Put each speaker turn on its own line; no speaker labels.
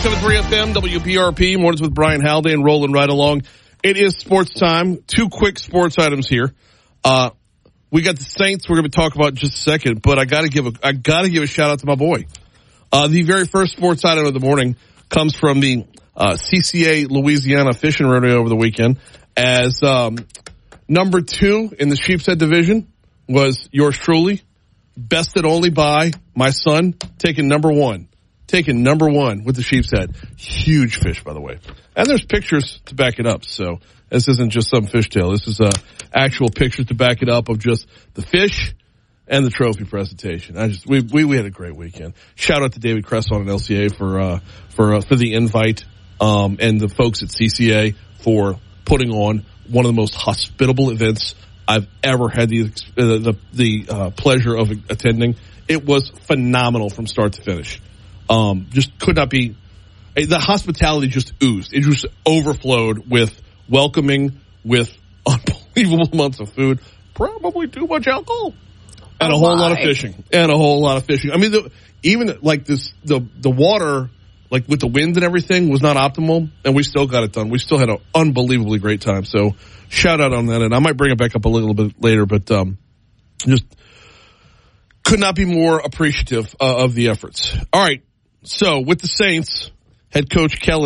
97.3 FM, WPRP, Mornings with Brian Haldane, rolling right along. It is sports time. Two quick sports items here. We got the Saints we're going to talk about in just a second, but I got to give a shout out to my boy. The very first sports item of the morning comes from the CCA Louisiana Fishing Rodeo over the weekend, as number 2 in the Sheepshead division was yours truly, bested only by my son, taking number 1 with the Sheepshead. Huge fish, by the way. And there's pictures to back it up, so this isn't just some fishtail. This is actual pictures to back it up of just the fish and the trophy presentation. We had a great weekend. Shout out to David Cresson and LCA for the invite, and the folks at CCA for putting on one of the most hospitable events I've ever had the pleasure of attending. It was phenomenal from start to finish. Just could not be. The hospitality just oozed. It just overflowed with welcoming, with unbelievable amounts of food, probably too much alcohol, and a whole lot of fishing. I mean, the water, like with the wind and everything, was not optimal, and we still got it done. We still had an unbelievably great time. So shout out on that, and I might bring it back up a little bit later, but just could not be more appreciative of the efforts. All right, so with the Saints, head coach Kellen